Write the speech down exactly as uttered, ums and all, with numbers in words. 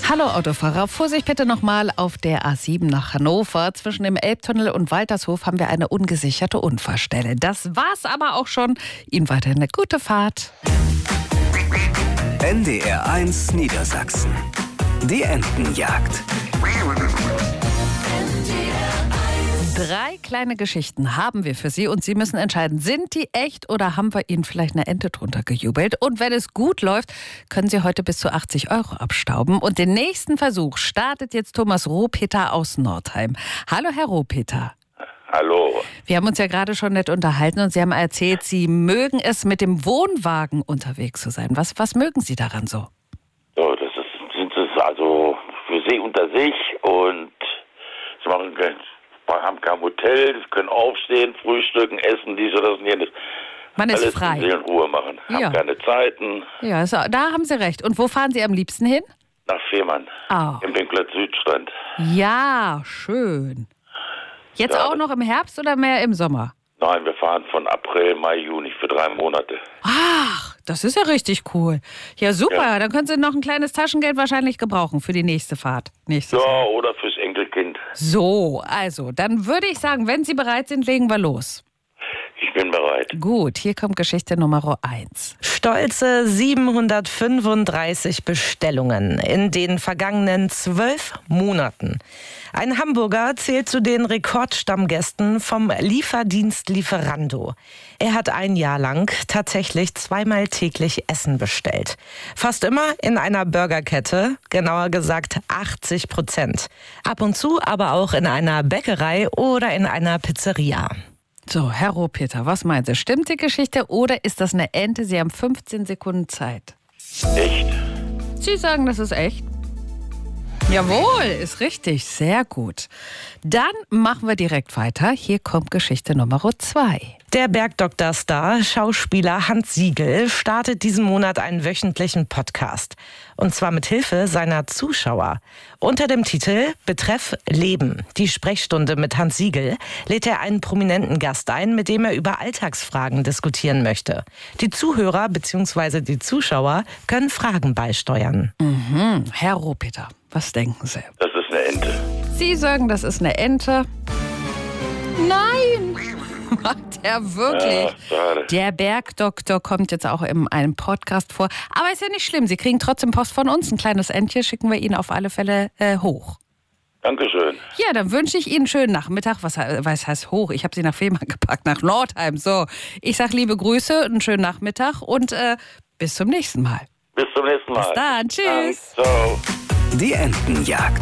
Hallo Autofahrer, Vorsicht bitte nochmal auf der A sieben nach Hannover. Zwischen dem Elbtunnel und Waltershof haben wir eine ungesicherte Unfallstelle. Das war's aber auch schon. Ihnen weiterhin eine gute Fahrt. N D R eins Niedersachsen. Die Entenjagd. Drei kleine Geschichten haben wir für Sie und Sie müssen entscheiden, sind die echt oder haben wir Ihnen vielleicht eine Ente drunter gejubelt? Und wenn es gut läuft, können Sie heute bis zu achtzig Euro abstauben. Und den nächsten Versuch startet jetzt Thomas Rohpeter aus Nordheim. Hallo Herr Rohpeter. Hallo. Wir haben uns ja gerade schon nett unterhalten und Sie haben erzählt, Sie mögen es, mit dem Wohnwagen unterwegs zu sein. Was, was mögen Sie daran so? So, das ist, sind es also für Sie unter sich und Sie machen, haben kein Hotel, Sie können aufstehen, frühstücken, essen, dies oder das und jenes. Man ist alles frei. in Seelenruhe machen. Ja. Haben keine Zeiten. Ja, so, da haben Sie recht. Und wo fahren Sie am liebsten hin? Nach Fehmarn. Oh. Im Campingplatz Südstrand. Ja, schön. Jetzt Ja, auch noch im Herbst oder mehr im Sommer? Nein, wir fahren von April, Mai, Juni für drei Monate. Ach, das ist ja richtig cool. Ja, super. Ja. Dann können Sie noch ein kleines Taschengeld wahrscheinlich gebrauchen für die nächste Fahrt. Nächstes Ja, Jahr. oder fürs Enkelkind. So, also, dann würde ich sagen, wenn Sie bereit sind, legen wir los. Ich bin bereit. Gut, hier kommt Geschichte Nummer eins. Stolze siebenhundertfünfunddreißig Bestellungen in den vergangenen zwölf Monaten. Ein Hamburger zählt zu den Rekordstammgästen vom Lieferdienst Lieferando. Er hat ein Jahr lang tatsächlich zweimal täglich Essen bestellt. Fast immer in einer Burgerkette, genauer gesagt achtzig Prozent. Ab und zu aber auch in einer Bäckerei oder in einer Pizzeria. So, Herr Rohpeter, was meinen Sie? Stimmt die Geschichte oder ist das eine Ente? Sie haben fünfzehn Sekunden Zeit. Echt? Sie sagen, das ist echt? Jawohl, ist richtig. Sehr gut. Dann machen wir direkt weiter. Hier kommt Geschichte Nummer zwei. Der Bergdoktor-Star, Schauspieler Hans Siegel, startet diesen Monat einen wöchentlichen Podcast. Und zwar mit Hilfe seiner Zuschauer. Unter dem Titel Betreff Leben, die Sprechstunde mit Hans Siegel, lädt er einen prominenten Gast ein, mit dem er über Alltagsfragen diskutieren möchte. Die Zuhörer bzw. die Zuschauer können Fragen beisteuern. Mhm. Herr Rohpeter, was denken Sie? Das ist eine Ente. Sie sagen, das ist eine Ente. Nein! Macht er wirklich? Ja, schade. Der Bergdoktor kommt jetzt auch in einem Podcast vor. Aber ist ja nicht schlimm. Sie kriegen trotzdem Post von uns. Ein kleines Entchen schicken wir Ihnen auf alle Fälle äh, hoch. Dankeschön. Ja, dann wünsche ich Ihnen einen schönen Nachmittag. Was, was heißt hoch? Ich habe Sie nach Fehmarn gepackt, nach Nordheim. So, ich sage liebe Grüße, einen schönen Nachmittag und äh, bis zum nächsten Mal. Bis zum nächsten Mal. Bis dann. Tschüss. Danke. Ciao. Die Entenjagd.